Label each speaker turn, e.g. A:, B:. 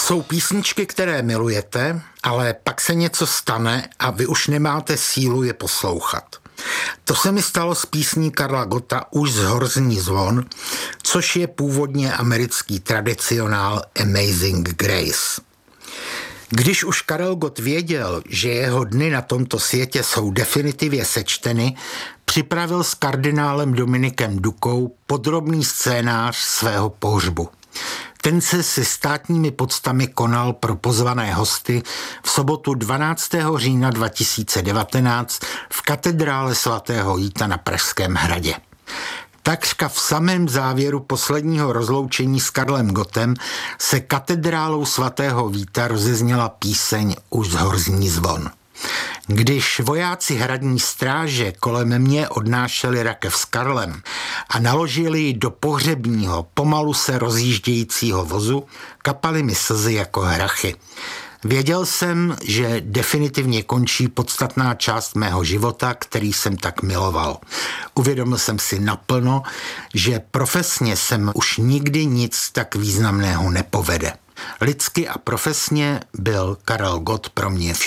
A: Jsou písničky, které milujete, ale pak se něco stane a vy už nemáte sílu je poslouchat. To se mi stalo s písní Karla Gotta Už zhor zní zvon, což je původně americký tradicionál Amazing Grace. Když už Karel Gott věděl, že jeho dny na tomto světě jsou definitivně sečteny, připravil s kardinálem Dominikem Dukou podrobný scénář svého pohřbu. Ten se se státními poctami konal pro pozvané hosty v sobotu 12. října 2019 v katedrále svatého Jíta na Pražském hradě. Takřka v samém závěru posledního rozloučení s Karlem Gottem se katedrálou svatého Víta rozezněla píseň Už zhor zní zvon. Když vojáci hradní stráže kolem mě odnášeli rakev s Karlem a naložili ji do pohřebního, pomalu se rozjíždějícího vozu, kapaly mi slzy jako hrachy. Věděl jsem, že definitivně končí podstatná část mého života, který jsem tak miloval. Uvědomil jsem si naplno, že profesně jsem už nikdy nic tak významného nepovede. Lidsky a profesně byl Karel Gott pro mě